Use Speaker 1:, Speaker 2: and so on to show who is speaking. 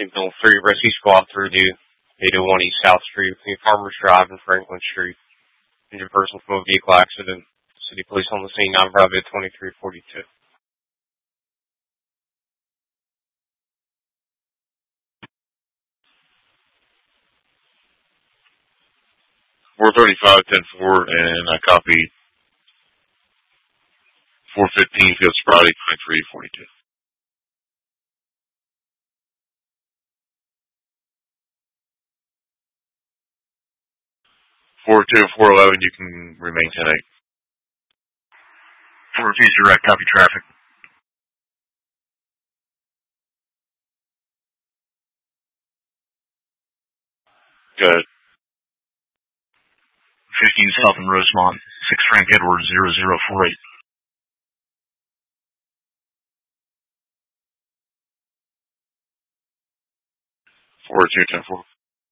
Speaker 1: Signal 3 Rescue Squad through to 801 East South Street between Farmers Drive and Franklin Street. Injured person from a vehicle accident. City Police on the scene, 9 Bravo 2342.
Speaker 2: 435, 10-4, and I copied 415, Field Sobriety, 2342. 402 and 411, you can remain 10-8.
Speaker 3: 4 refuse direct, copy traffic.
Speaker 2: Good.
Speaker 3: 15 South and Rosemont, 6 Frank Edwards, 0048.
Speaker 2: 402, 10-4.